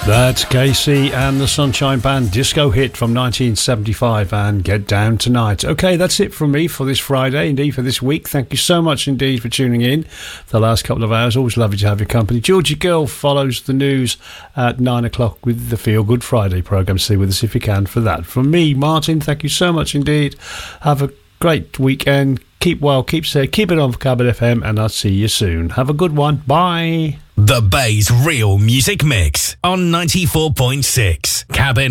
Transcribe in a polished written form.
That's Casey and the Sunshine Band, disco hit from 1975 and Get Down Tonight. Okay, that's it from me for this Friday, indeed for this week. Thank you so much indeed for tuning in for the last couple of hours. Always lovely to have your company. Georgie Girl follows the news at 9 o'clock with the Feel Good Friday programme. Stay with us if you can for that. From me, Martin, thank you so much indeed. Have a great weekend. Keep well, keep safe, keep it on for Cabin FM, and I'll see you soon. Have a good one. Bye. The Bay's Real Music Mix on 94.6 Cabin